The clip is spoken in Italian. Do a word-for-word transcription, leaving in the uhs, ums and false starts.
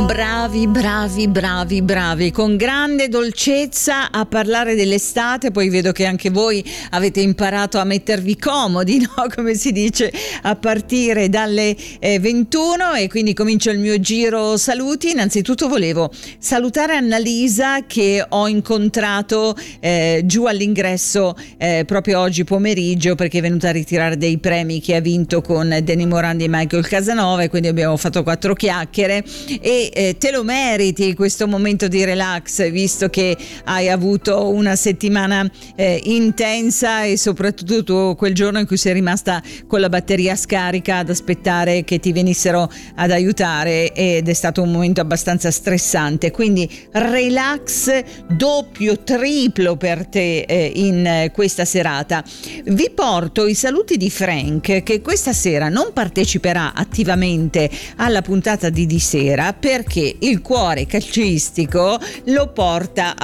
Bravi, bravi, bravi, bravi, con grande dolcezza a parlare dell'estate. Poi vedo che anche voi avete imparato a mettervi comodi, no? Come si dice, a partire dalle eh, ventuno, e quindi comincio il mio giro saluti. Innanzitutto volevo salutare Annalisa, che ho incontrato eh, giù all'ingresso eh, proprio oggi pomeriggio, perché è venuta a ritirare dei premi che ha vinto con Danny Morandi e Michael Casanova, e quindi abbiamo fatto quattro chiacchiere. E eh, te lo meriti questo momento di relax, visto che hai avuto una settimana eh, intensa, e soprattutto quel giorno in cui sei rimasta con la batteria scarica ad aspettare che ti venissero ad aiutare, ed è stato un momento abbastanza stressante. Quindi relax doppio, triplo per te eh, in eh, questa serata. Vi porto i saluti di Frank, che questa sera non parteciperà attivamente alla puntata di di sera, perché il cuore calcistico lo porta